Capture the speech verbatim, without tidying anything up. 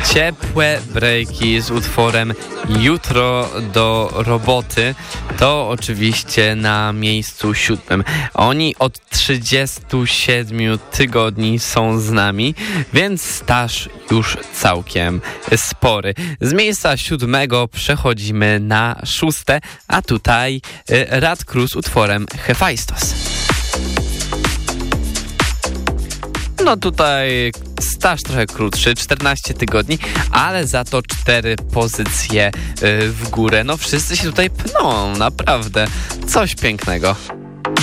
ciepłe breaki z utworem Jutro do roboty. To oczywiście na miejscu siódmym. Oni od trzydziestu siedmiu tygodni są z nami, więc staż już całkiem spory. Z miejsca siódmego przechodzimy na szóste, a tutaj Rad Cruz utworem Hefajstos. No tutaj staż trochę krótszy, czternaście tygodni, ale za to cztery pozycje w górę. No wszyscy się tutaj pną, naprawdę. Coś pięknego.